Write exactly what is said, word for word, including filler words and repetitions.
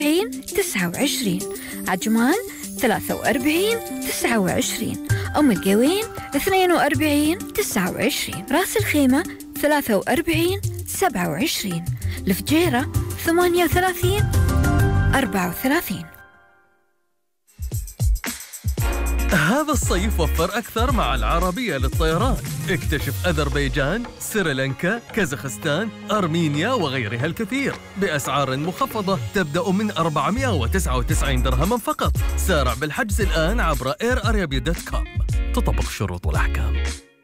تسعة وعشرين، عجمان ثلاثة وأربعين تسعة وعشرين، أم القوين اثنين وأربعين تسعة وعشرين، راس الخيمة ثلاثة وأربعين سبعة وعشرين، الفجيرة ثمانية وثلاثين أربعة وثلاثين. هذا الصيف وفر أكثر مع العربية للطيران. اكتشف أذربيجان، سريلانكا، كازاخستان، أرمينيا وغيرها الكثير بأسعار مخفضة تبدأ من أربعمائة وتسعة وتسعين درهما فقط. سارع بالحجز الآن عبر اير ارابيا دوت كوم. تطبق الشروط والأحكام.